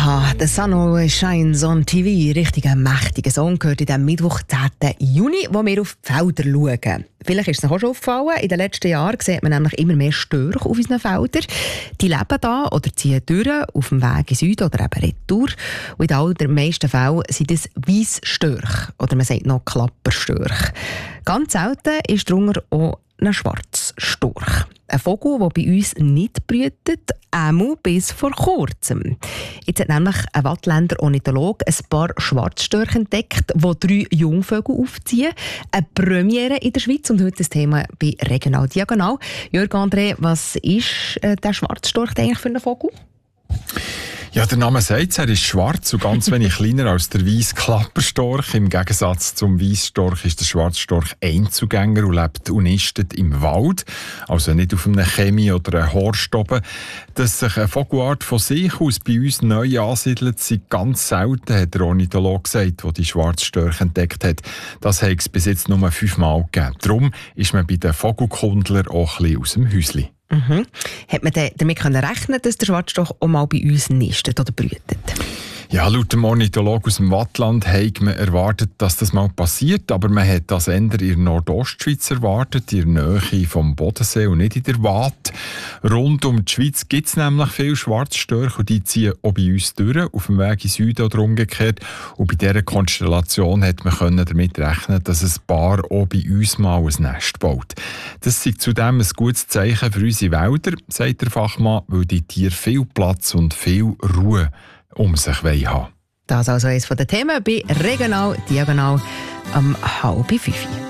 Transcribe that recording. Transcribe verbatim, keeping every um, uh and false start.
Aha, «The Sun Always Shines on T V», richtig ein mächtiger Song, gehört in diesem Mittwoch, zehnten Juni, wo wir auf die Felder schauen. Vielleicht ist es auch schon aufgefallen, in den letzten Jahren sieht man nämlich immer mehr Störche auf unseren Feldern. Die leben da oder ziehen durch, auf dem Weg in Süden oder eben retour. Und in den allermeisten Fällen sind es Weissstörche oder man sagt noch Klapperstörche. Ganz selten ist darunter auch ein Schwarzstorch. Ein Vogel, der bei uns nicht brütet, einmal bis vor kurzem. Jetzt hat nämlich ein Wattländer Ornithologe ein paar Schwarzstörche entdeckt, die drei Jungvögel aufziehen. Eine Premiere in der Schweiz und heute das Thema bei Regional Diagonal. Jörg André, was ist äh, der Schwarzstorch eigentlich für ein Vogel? Ja, der Name sagt es, er ist schwarz und ganz wenig kleiner als der Weissklapperstorch. Im Gegensatz zum Weissstorch ist der Schwarzstorch Einzugänger und lebt unistet im Wald, also nicht auf einem Chemie oder einem Horst oben. Dass sich eine Vogelart von sich aus bei uns neu ansiedelt, sind ganz selten, hat der Ornithologe gesagt, der die Schwarzstörche entdeckt hat. Das hat es bis jetzt nur fünfmal gegeben. Darum ist man bei den Vogelkundlern auch ein bisschen aus dem Häuschen. Mhm. Hat man damit rechnen, dass der Schwarzstorch auch mal bei uns nistet oder brütet? Ja, laut dem Ornithologen aus dem Wattland hat man erwartet, dass das mal passiert, aber man hat das eher in der Nordostschweiz erwartet, in der Nähe vom Bodensee und nicht in der Waadt. Rund um die Schweiz gibt es nämlich viele Schwarzstörche und die ziehen auch bei uns durch, auf dem Weg in Süden oder umgekehrt. Und bei dieser Konstellation hat man können damit rechnen, dass ein Paar auch bei uns mal ein Nest baut. Das ist zudem ein gutes Zeichen für unsere Wälder, sagt der Fachmann, weil die Tiere viel Platz und viel Ruhe um sich haben. Das also eines der Themen bei Regional Diagonal am halb fünf.